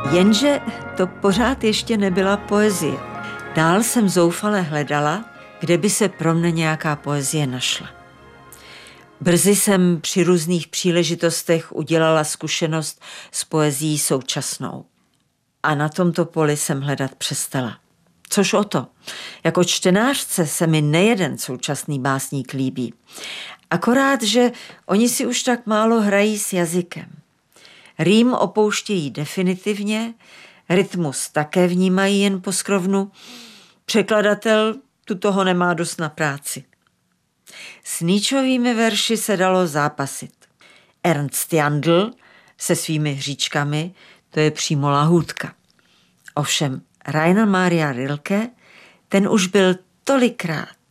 Jenže to pořád ještě nebyla poezie. Dál jsem zoufale hledala, kde by se pro mne nějaká poezie našla. Brzy jsem při různých příležitostech udělala zkušenost s poezií současnou. A na tomto poli jsem hledat přestala. Což o to. Jako čtenářce se mi nejeden současný básník líbí. Akorát, že oni si už tak málo hrají s jazykem. Rým opouštějí definitivně, rytmus také vnímají jen po skrovnu. Překladatel tu toho nemá dost na práci. S Nietzschovými verši se dalo zápasit. Ernst Jandl se svými hříčkami, to je přímo lahůdka. Ovšem Rainer Maria Rilke, ten už byl tolikrát